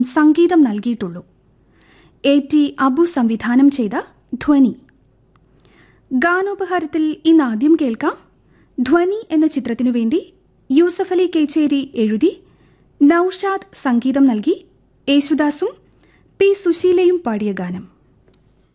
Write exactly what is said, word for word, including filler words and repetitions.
സംഗീതം നൽകിയിട്ടുള്ളൂ. A T Abu സംവിധാനം ചെയ്ത ധ്വനി. ഗാനോപഹാരത്തിൽ ഇന്നാദ്യം കേൾക്കാം ധ്വനി എന്ന ചിത്രത്തിനു വേണ്ടി യൂസഫ് അലി കേച്ചേരി എഴുതി നൌഷാദ് സംഗീതം നൽകി യേശുദാസും പി സുശീലയും പാടിയ ഗാനം.